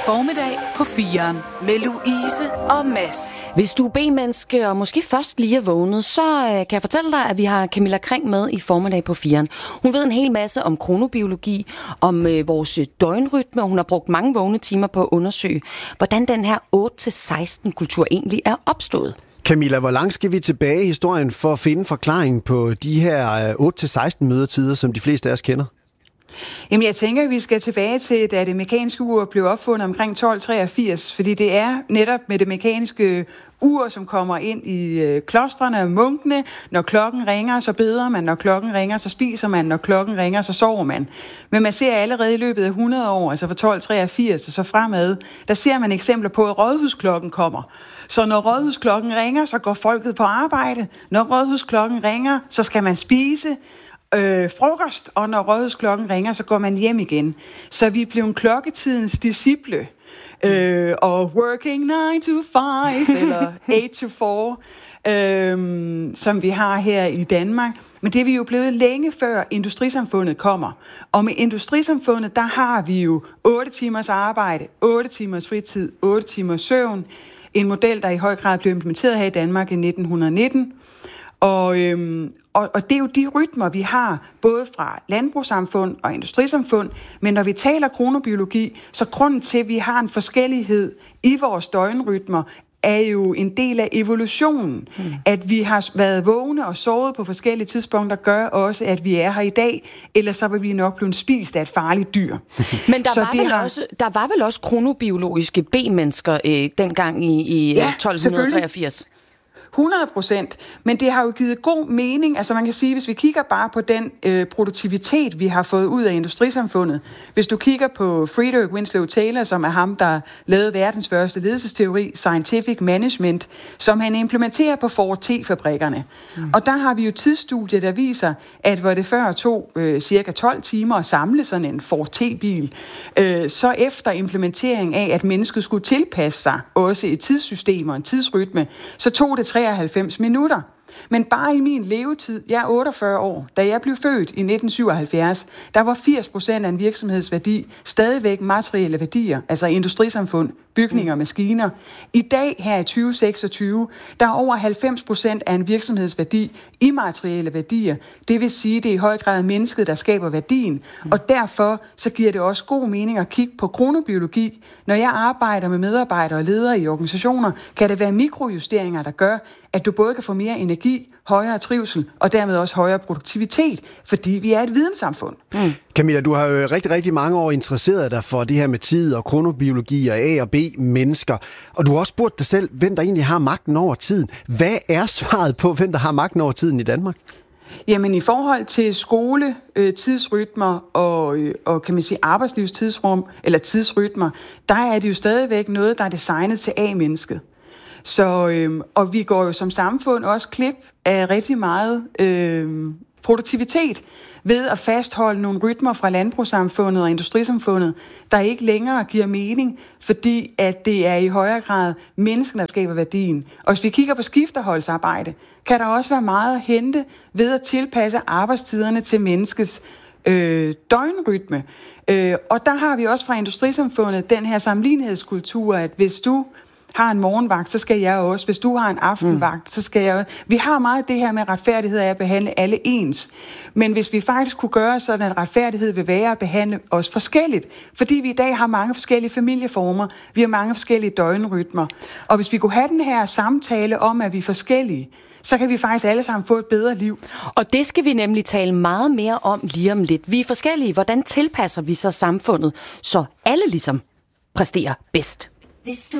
Formiddag på 4'eren med Louise og Mads. Hvis du er B-menneske og måske først lige er vågnet, så kan jeg fortælle dig, at vi har Camilla Kring med i Formiddag på 4'eren. Hun ved en hel masse om kronobiologi, om vores døgnrytme, og hun har brugt mange vågne timer på at undersøge, hvordan den her 8-16-kultur egentlig er opstået. Camilla, hvor langt skal vi tilbage i historien for at finde forklaringen på de her 8-16 mødetider, som de fleste af os kender? Jamen, jeg tænker, at vi skal tilbage til, da det mekaniske ur blev opfundet omkring 1283, fordi det er netop med det mekaniske ur, som kommer ind i klostrene og munkene. Når klokken ringer, så beder man. Når klokken ringer, så spiser man. Når klokken ringer, så sover man. Men man ser allerede i løbet af 100 år, altså fra 1283 og så fremad, der ser man eksempler på, at rådhusklokken kommer. Så når rådhusklokken ringer, så går folket på arbejde. Når rådhusklokken ringer, så skal man spise frokost, og når rådhusklokken ringer, så går man hjem igen. Så vi blev en klokketidens disciple, og working 9 to 5, eller 8 to 4, som vi har her i Danmark. Men det er vi jo blevet længe før industrisamfundet kommer. Og med industrisamfundet, der har vi jo 8 timers arbejde, 8 timers fritid, 8 timers søvn. En model, der i høj grad blev implementeret her i Danmark i 1919. Og det er jo de rytmer, vi har, både fra landbrugssamfund og industrisamfund. Men når vi taler kronobiologi, så grunden til, at vi har en forskellighed i vores døgnrytmer, er jo en del af evolutionen. At vi har været vågne og sovet på forskellige tidspunkter, gør også, at vi er her i dag. Ellers så vil vi nok blive spist af et farligt dyr. Men der var vel også kronobiologiske B-mennesker dengang i 1283? 100%, men det har jo givet god mening. Altså man kan sige, hvis vi kigger bare på den produktivitet, vi har fået ud af industrisamfundet. Hvis du kigger på Frederick Winslow Taylor, som er ham, der lavede verdens første ledelsesteori, Scientific Management, som han implementerer på Ford T-fabrikkerne. Og der har vi jo tidsstudier, der viser, at hvor det før tog cirka 12 timer at samle sådan en Ford T-bil, så efter implementering af, at mennesket skulle tilpasse sig også et tidssystem og en tidsrytme, så tog det 93 minutter. Men bare i min levetid, jeg er 48 år, da jeg blev født i 1977, der var 80% af en virksomhedsværdi stadigvæk materielle værdier, altså industrisamfund, bygninger, maskiner. I dag, her i 2026, der er over 90% af en virksomhedsværdi immaterielle værdier. Det vil sige, det er i høj grad mennesket, der skaber værdien. Og derfor så giver det også god mening at kigge på kronobiologi. Når jeg arbejder med medarbejdere og ledere i organisationer, kan det være mikrojusteringer, der gør, at du både kan få mere energi, højere trivsel og dermed også højere produktivitet, fordi vi er et videnssamfund. Camilla, du har jo rigtig, rigtig mange år interesseret dig for det her med tid og kronobiologi og A- og B-mennesker, og du har også spurgt dig selv, hvem der egentlig har magten over tiden. Hvad er svaret på, hvem der har magten over tiden i Danmark? Jamen i forhold til skole, tidsrytmer og kan man sige arbejdslivstidsrum eller tidsrytmer, der er det jo stadigvæk noget, der er designet til A-mennesket. Så, og vi går jo som samfund også klip af rigtig meget produktivitet ved at fastholde nogle rytmer fra landbrugssamfundet og industrisamfundet, der ikke længere giver mening, fordi at det er i højere grad mennesker, der skaber værdien. Og hvis vi kigger på skifteholdsarbejde, kan der også være meget at hente ved at tilpasse arbejdstiderne til menneskets døgnrytme. Og der har vi også fra industrisamfundet den her sammenlignelighedskultur, at hvis du har en morgenvagt, så skal jeg også. Hvis du har en aftenvagt, så skal jeg også. Vi har meget det her med retfærdighed af at behandle alle ens. Men hvis vi faktisk kunne gøre sådan, at retfærdighed vil være at behandle os forskelligt, fordi vi i dag har mange forskellige familieformer, vi har mange forskellige døgnrytmer. Og hvis vi kunne have den her samtale om, at vi er forskellige, så kan vi faktisk alle sammen få et bedre liv. Og det skal vi nemlig tale meget mere om lige om lidt. Vi er forskellige. Hvordan tilpasser vi så samfundet, så alle ligesom præsterer bedst?